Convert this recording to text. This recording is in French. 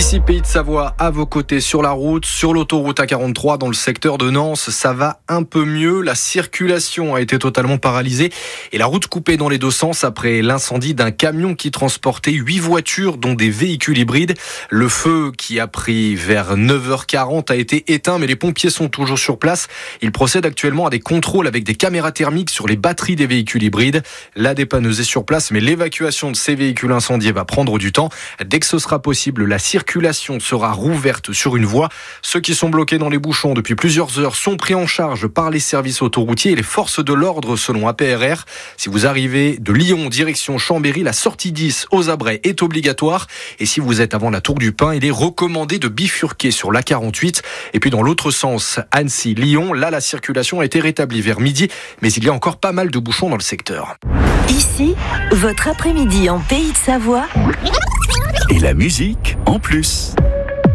Ici Pays de Savoie, à vos côtés sur la route, sur l'autoroute A43 dans le secteur de Nance, ça va un peu mieux. La circulation a été totalement paralysée et la route coupée dans les deux sens après l'incendie d'un camion qui transportait 8 voitures dont des véhicules hybrides. Le feu qui a pris vers 9h40 a été éteint mais les pompiers sont toujours sur place. Ils procèdent actuellement à des contrôles avec des caméras thermiques sur les batteries des véhicules hybrides. La dépanneuse est sur place mais l'évacuation de ces véhicules incendiés va prendre du temps. Dès que ce sera possible, la circulation sera rouverte sur une voie. Ceux qui sont bloqués dans les bouchons depuis plusieurs heures sont pris en charge par les services autoroutiers et les forces de l'ordre selon APRR. Si vous arrivez de Lyon direction Chambéry, la sortie 10 aux Abrets est obligatoire. Et si vous êtes avant la Tour du Pin, il est recommandé de bifurquer sur l'A48. Et puis dans l'autre sens, Annecy-Lyon, là la circulation a été rétablie vers midi, mais il y a encore pas mal de bouchons dans le secteur. Ici, votre après-midi en Pays de Savoie. Et la musique en plus.